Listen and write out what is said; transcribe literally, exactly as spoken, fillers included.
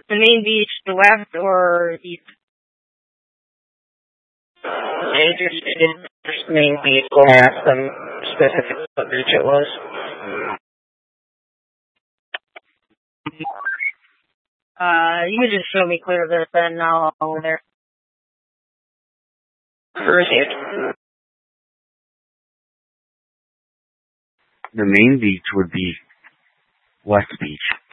the main beach, the west or east? Interested in this main beach. Can I ask them specifically what beach it was? Uh, you can just show me clear of this and I'll go over there. Received. The main beach would be West Beach.